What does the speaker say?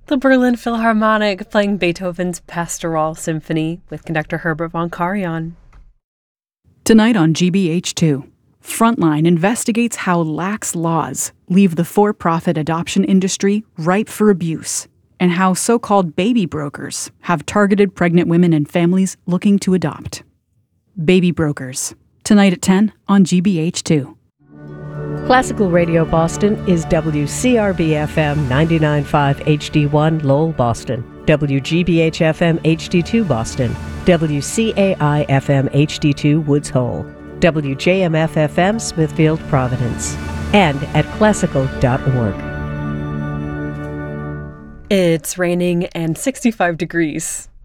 The Berlin Philharmonic playing Beethoven's Pastoral Symphony with conductor Herbert von Karajan. Tonight on GBH2, Frontline investigates how lax laws leave the for-profit adoption industry ripe for abuse, and how so-called baby brokers have targeted pregnant women and families looking to adopt. Baby Brokers, tonight at 10 on GBH2. Classical Radio Boston is WCRB-FM 99.5 HD1 Lowell, Boston, WGBH-FM HD2 Boston, WCAI-FM HD2 Woods Hole, WJMF-FM Smithfield, Providence, and at classical.org. It's raining and 65 degrees.